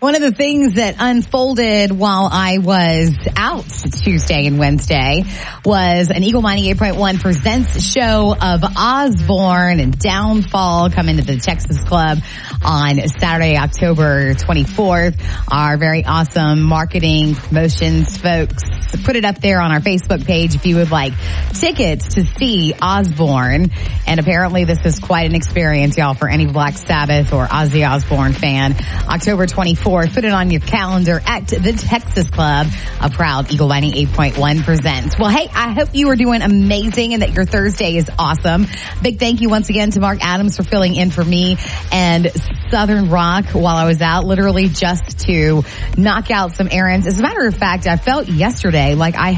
One of the things that unfolded while I was out Tuesday and Wednesday was an Eagle 98.1 presents show of Osborne and Downfall coming to the Texas Club on Saturday, October 24th. Our very awesome marketing promotions folks put it up there on our Facebook page if you would like tickets to see Osborne. And apparently this is quite an experience, y'all, for any Black Sabbath or Ozzy Osbourne fan. October 24th, put it on your calendar at the Texas Club, a proud Eagle 98.1 presents. Well, hey, I hope you are doing amazing and that your Thursday is awesome. Big thank you once again to Mark Adams for filling in for me and Southern Rock while I was out, literally just to knock out some errands. As a matter of fact, I felt yesterday like I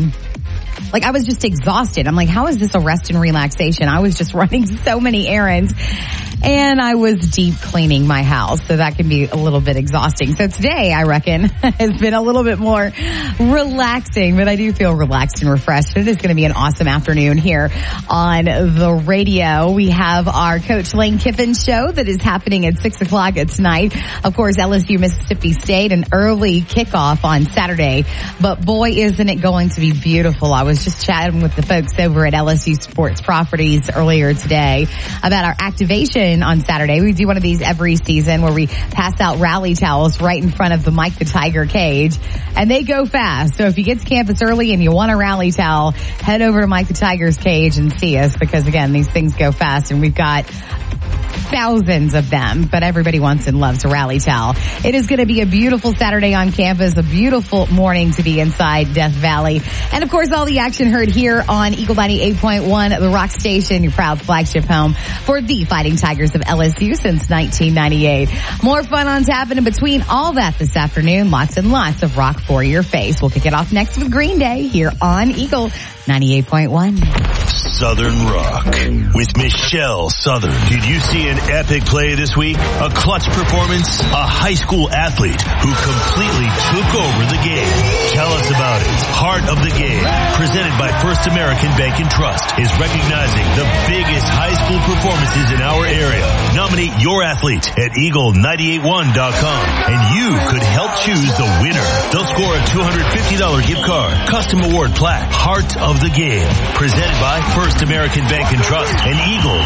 was just exhausted. I'm like, how is this a rest and relaxation? I was just running so many errands and I was deep cleaning my house. So that can be a little bit exhausting. So today, I reckon, has been a little bit more relaxing, but I do feel relaxed and refreshed. It is going to be an awesome afternoon here on the radio. We have our Coach Lane Kiffin show that is happening at 6 o'clock tonight. Of course, LSU Mississippi State, an early kickoff on Saturday. But boy, isn't it going to be beautiful. I was just chatting with the folks over at LSU Sports Properties earlier today about our activation on Saturday. We do one of these every season where we pass out rally towels right in front of the Mike the Tiger cage, and they go fast. So if you get to campus early and you want a rally towel, head over to Mike the Tiger's cage and see us, because again, these things go fast and we've got thousands of them, but everybody wants and loves a rally towel. It is going to be a beautiful Saturday on campus, a beautiful morning to be inside Death Valley. And of course, all the action heard here on Eagle 98.1, the Rock Station, your proud flagship home for the Fighting Tigers of LSU since 1998. More fun on tap, and in between all that this afternoon, lots and lots of rock for your face. We'll kick it off next with Green Day here on Eagle 98.1. Southern Rock with Michelle Southern. Did you see an epic play this week? A clutch performance? A high school athlete who completely took over the game. Tell us about it. Heart of the Game, presented by First American Bank and Trust, is recognizing the biggest high school performances in our area. Nominate your athlete at Eagle981.com and you could help choose the winner. They'll score a $250 gift card, custom award plaque. Heart of the Game, presented by First American Bank and Trust and Eagle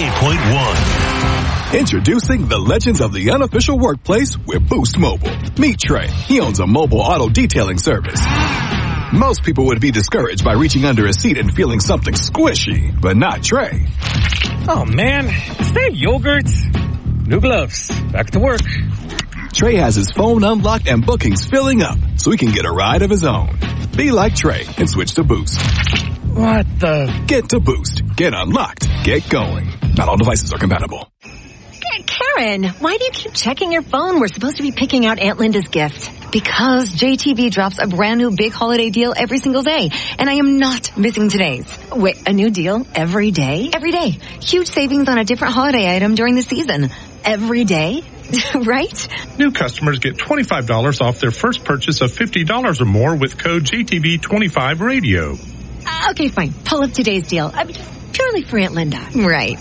98.1. Introducing the legends of the unofficial workplace with Boost Mobile. Meet Trey. He owns a mobile auto detailing service. Most people would be discouraged by reaching under a seat and feeling something squishy, but not Trey. Oh man, is that yogurt? New gloves. Back to work. Trey has his phone unlocked and bookings filling up so he can get a ride of his own. Be like Trey and switch to Boost. What the? Get to Boost. Get unlocked. Get going. Not all devices are compatible. Karen, why do you keep checking your phone? We're supposed to be picking out Aunt Linda's gift. Because JTV drops a brand new big holiday deal every single day, and I am not missing today's. Wait, a new deal every day? Every day. Huge savings on a different holiday item during the season. Every day? Right? New customers get $25 off their first purchase of $50 or more with code JTV25radio. Okay, fine. Pull up today's deal. I mean, purely for Aunt Linda. Right.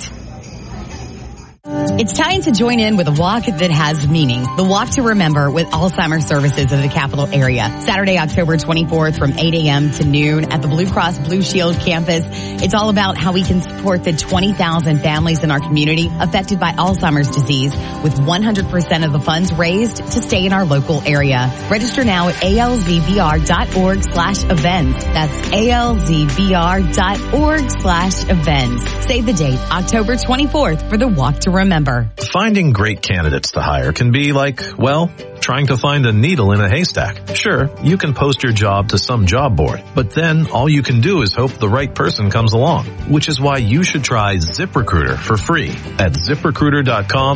It's time to join in with a walk that has meaning. The Walk to Remember with Alzheimer's Services of the capital area. Saturday, October 24th from 8 a.m. to noon at the Blue Cross Blue Shield campus. It's all about how we can support the 20,000 families in our community affected by Alzheimer's disease, with 100% of the funds raised to stay in our local area. Register now at alzbr.org/events. That's alzbr.org/events. Save the date, October 24th, for the Walk to Remember. Finding great candidates to hire can be like, well, trying to find a needle in a haystack. Sure, you can post your job to some job board, but then all you can do is hope the right person comes along, which is why you should try ZipRecruiter for free at ZipRecruiter.com.